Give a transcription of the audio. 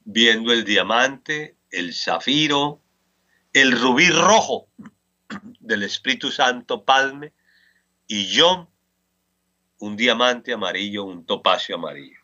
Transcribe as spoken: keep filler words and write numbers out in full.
viendo el diamante, el zafiro, el rubí rojo del Espíritu Santo palme, y yo un diamante amarillo, un topacio amarillo.